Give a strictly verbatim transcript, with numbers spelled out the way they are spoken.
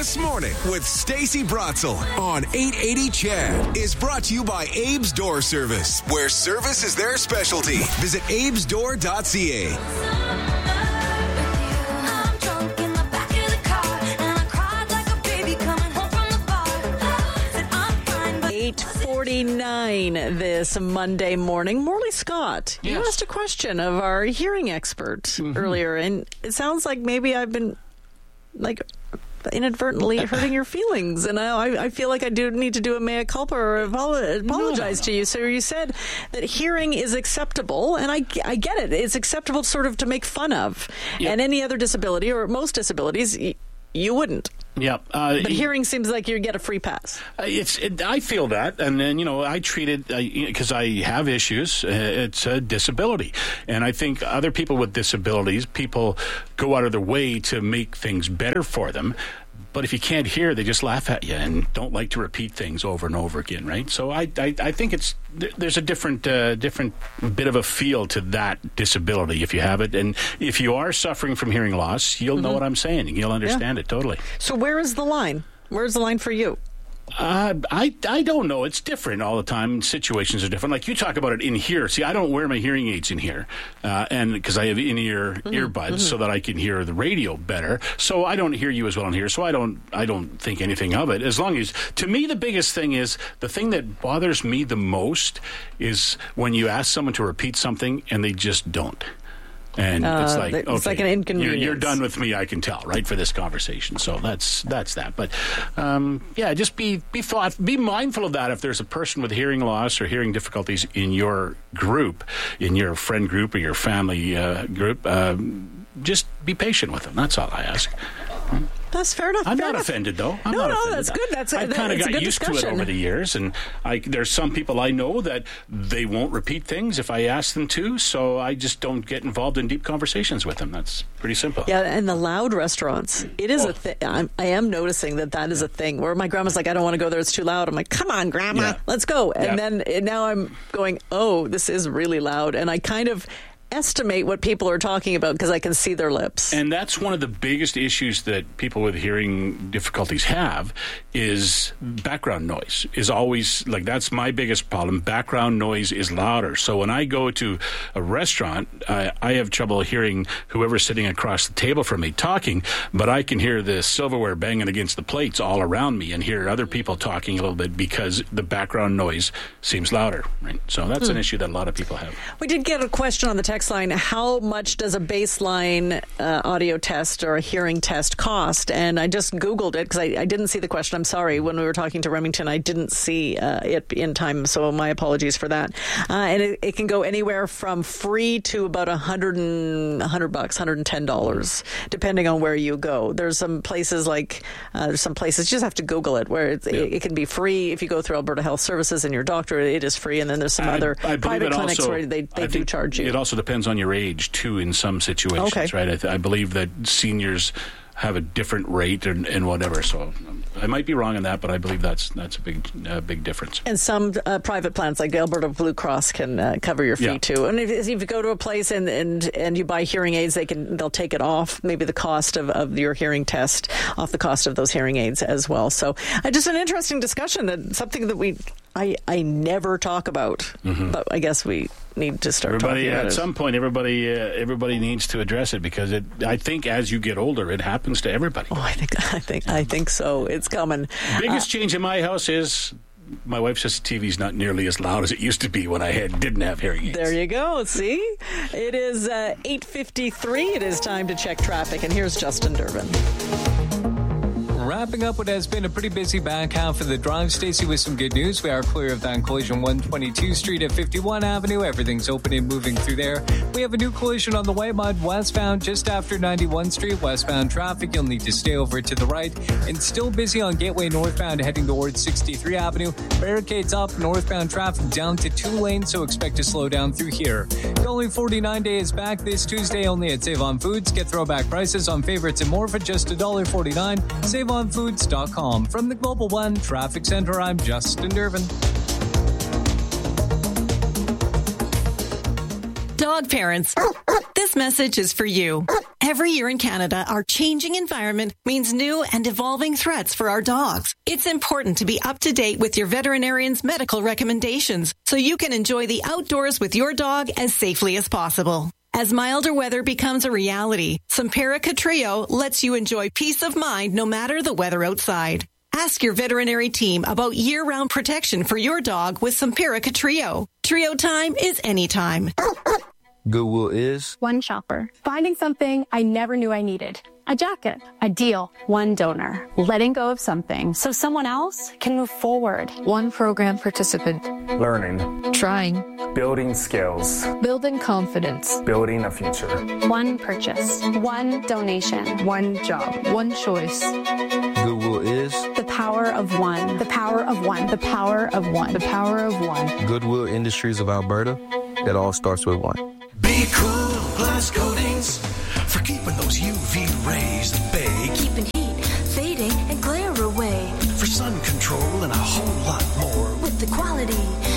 This Morning with Stacey Bratzel on eight eighty C H E D is brought to you by Abe's Door Service, where service is their specialty. Visit abes door dot c a. eight forty-nine this Monday morning. Morley Scott, Yes. you asked a question of our hearing expert mm-hmm. earlier, and it sounds like maybe I've been like inadvertently hurting your feelings, and I, I feel like I do need to do a mea culpa or apologize no, no, no. to you. So you said that hearing is acceptable, and I, I get it. It's acceptable sort of to make fun of, yep. and any other disability or most disabilities, y- you wouldn't. Yeah, uh, but hearing seems like you get a free pass. It's. It, I feel that, and then you know, I treat it because uh, I have issues. Uh, it's a disability, and I think other people with disabilities, people go out of their way to make things better for them. But if you can't hear, they just laugh at you and don't like to repeat things over and over again, right? So I, I, I think it's there's a different, uh, different bit of a feel to that disability if you have it, and if you are suffering from hearing loss, you'll mm-hmm. know what I'm saying. You'll understand yeah. it totally. So where is the line? Where's the line for you? Uh, I I don't know. It's different all the time. Situations are different. Like you talk about it in here. See, I don't wear my hearing aids in here, uh, and because I have in-ear mm-hmm. earbuds mm-hmm. so that I can hear the radio better. So I don't hear you as well in here. So I don't I don't think anything of it. As long as, to me, the biggest thing is the thing that bothers me the most is when you ask someone to repeat something and they just don't. And uh, it's like, it's okay, like an inconvenience. You're, you're done with me, I can tell, right, for this conversation. So that's that's that. But um, yeah, just be be thought, be mindful of that. If there's a person with hearing loss or hearing difficulties in your group, in your friend group or your family uh, group, um, just be patient with them. That's all I ask. That's fair enough. I'm fair not enough. offended, though. I'm no, not no, offended. that's good. That's I've that, kind of got used discussion. to it over the years, and I, there's some people I know that they won't repeat things if I ask them to, so I just don't get involved in deep conversations with them. That's pretty simple. Yeah, and the loud restaurants, it is oh. a thing. I'm, I am noticing that that is yeah. a thing where my grandma's like, I don't want to go there, it's too loud. I'm like, come on, Grandma, yeah. let's go. And yeah. then and now I'm going, oh, this is really loud, and I kind of estimate what people are talking about because I can see their lips. And that's one of the biggest issues that people with hearing difficulties have is background noise is always, like, that's my biggest problem. Background noise is louder. So when I go to a restaurant, I, I have trouble hearing whoever's sitting across the table from me talking, but I can hear the silverware banging against the plates all around me and hear other people talking a little bit because the background noise seems louder. Right? So that's hmm. an issue that a lot of people have. We did get a question on the text line. How much does a baseline uh, audio test or a hearing test cost? And I just Googled it because I, I didn't see the question. I'm sorry. When we were talking to Remington, I didn't see uh, it in time, so my apologies for that. Uh, and it, it can go anywhere from free to about one hundred, one hundred bucks, one hundred ten dollars, depending on where you go. There's some places like, uh, there's some places, you just have to Google it, where it's, yeah. it, it can be free. If you go through Alberta Health Services and your doctor, it is free. And then there's some I, other I private clinics also, where they, they I do charge you. It also depends on your age, too, in some situations, okay. right? I, th- I believe that seniors have a different rate and, and whatever. So um, I might be wrong on that, but I believe that's that's a big uh, big difference. And some uh, private plans like Alberta Blue Cross can uh, cover your fee yeah. too. And if, if you go to a place and, and, and you buy hearing aids, they can they'll take it off, maybe the cost of, of your hearing test, off the cost of those hearing aids as well. So uh, just an interesting discussion, that something that we I I never talk about, mm-hmm. but I guess we need to start everybody, talking about at it. At some point, everybody uh, everybody needs to address it because it. I think as you get older, it happens to everybody. Oh, I think I think I think so. It's coming. Biggest uh, change in my house is my wife says the T V's not nearly as loud as it used to be when I had didn't have hearing aids. There you go. See, it is uh, eight fifty-three. It is time to check traffic, and here's Justin Durbin. Wrapping up what has been a pretty busy back half of the drive, Stacey, with some good news. We are clear of that collision one twenty-two Street at fifty-one Avenue. Everything's open and moving through there. We have a new collision on the way, Mud westbound just after ninety-one Street. Westbound traffic, you'll need to stay over to the right. And still busy on Gateway northbound heading towards sixty-three Avenue. Barricades up, northbound traffic down to two lanes, so expect to slow down through here. The only forty-nine day is back this Tuesday only at Save On Foods. Get throwback prices on favorites and more for just one dollar forty-nine. Save On Foods dot com. From the Global One Traffic Center, I'm Justin Durbin. Dog parents, this message is for you. Every year in Canada, our changing environment means new and evolving threats for our dogs. It's important to be up to date with your veterinarian's medical recommendations so you can enjoy the outdoors with your dog as safely as possible. As milder weather becomes a reality, Simparica Trio lets you enjoy peace of mind no matter the weather outside. Ask your veterinary team about year-round protection for your dog with Simparica Trio. Trio time is anytime. Goodwill is one shopper, finding something I never knew I needed. A jacket, a deal, one donor, letting go of something so someone else can move forward. One program participant, learning, trying, building skills, building confidence, building a future. One purchase, one donation, one job, one choice. Goodwill is the power of one, the power of one, the power of one, the power of one. Goodwill Industries of Alberta. It all starts with one. Be cool, Glasgow.